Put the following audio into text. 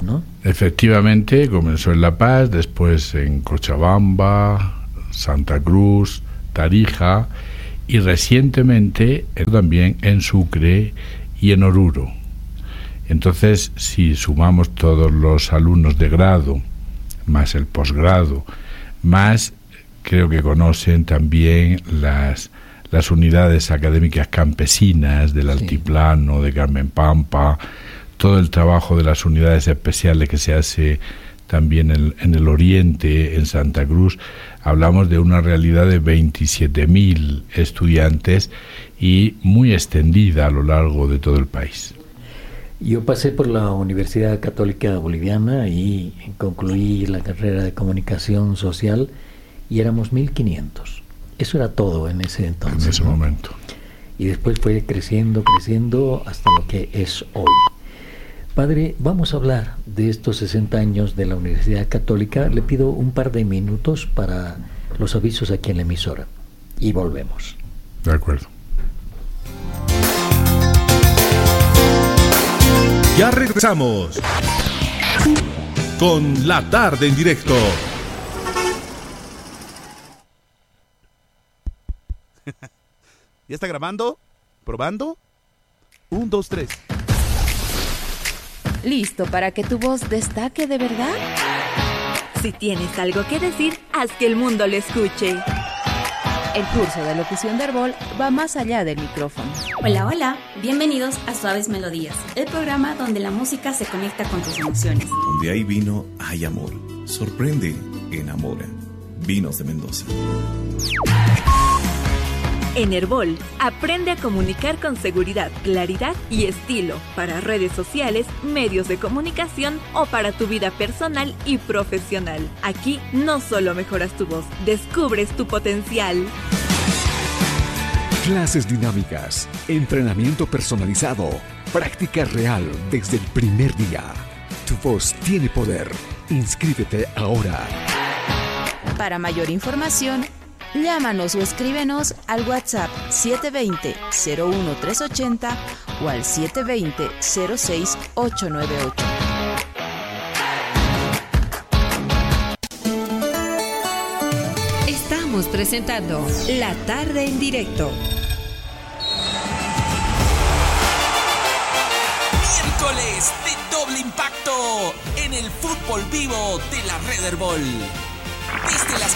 ¿no? Efectivamente, comenzó en La Paz, después en Cochabamba, Santa Cruz, Tarija y recientemente también en Sucre y en Oruro. Entonces, si sumamos todos los alumnos de grado, más el posgrado, más creo que conocen también las unidades académicas campesinas del Altiplano, de Carmen Pampa, todo el trabajo de las unidades especiales que se hace también en el Oriente, en Santa Cruz. Hablamos de una realidad de 27.000 estudiantes y muy extendida a lo largo de todo el país. Yo pasé por la Universidad Católica Boliviana y concluí la carrera de Comunicación Social y éramos 1.500. Eso era todo en ese entonces. En ese momento. Y después fue creciendo hasta lo que es hoy. Padre, vamos a hablar de estos 60 años de la Universidad Católica. Le pido un par de minutos para los avisos aquí en la emisora. Y volvemos. De acuerdo. Ya regresamos con La Tarde en Directo. ¿Ya está grabando? ¿Probando? 1, 2, 3. ¿Listo para que tu voz destaque de verdad? Si tienes algo que decir, haz que el mundo lo escuche. El curso de locución de Herbol va más allá del micrófono. Hola, hola. Bienvenidos a Suaves Melodías, el programa donde la música se conecta con tus emociones. Donde hay vino, hay amor. Sorprende, enamora. Vinos de Mendoza. En Herbol, aprende a comunicar con seguridad, claridad y estilo para redes sociales, medios de comunicación o para tu vida personal y profesional. Aquí no solo mejoras tu voz, descubres tu potencial. Clases dinámicas, entrenamiento personalizado, práctica real desde el primer día. Tu voz tiene poder. Inscríbete ahora. Para mayor información, llámanos o escríbenos al WhatsApp 720-01380 o al 720-06898. Estamos presentando La Tarde en Directo. Miércoles de doble impacto en el fútbol vivo de la Red Herbol. Desde las